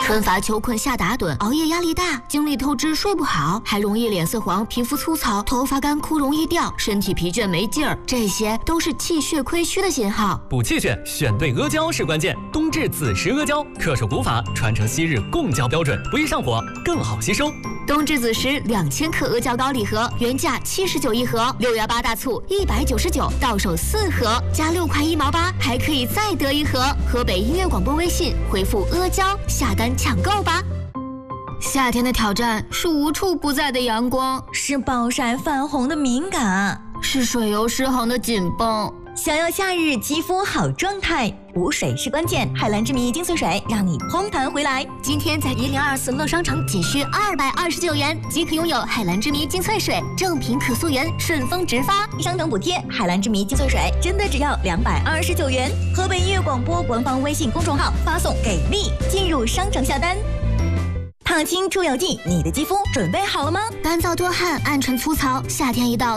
春乏秋困夏打盹，熬夜压力大，精力透支睡不好，还容易脸色黄、皮肤粗糙、头发干枯容易掉，身体疲倦没劲儿，这些都是气血亏虚的信号。 补气血，选对阿胶是关键。冬至子时阿胶，恪守古法，传承昔日贡胶标准，不易上火，更好吸收。 冬至子时2000克阿胶膏礼盒，原价79一盒，618大促199，到手4盒，加6块1毛8，还可以再得一盒。河北音乐广播微信回复阿胶下单抢购吧。夏天的挑战是无处不在的阳光， 是暴晒泛红的敏感， 是水油失衡的紧绷。 想要夏日肌肤好状态，补水是关键。海蓝之谜精粹水让你嘭弹回来。 今天在1024乐商城仅需229元即可拥有海蓝之谜精粹水，正品可溯源，顺丰直发， 商城补贴。海蓝之谜精粹水真的只要229元。河北音乐广播官方微信公众号发送给力进入商城下单。烫青出油剂，你的肌肤准备好了吗？ 干燥多汗、暗沉粗糙，夏天一到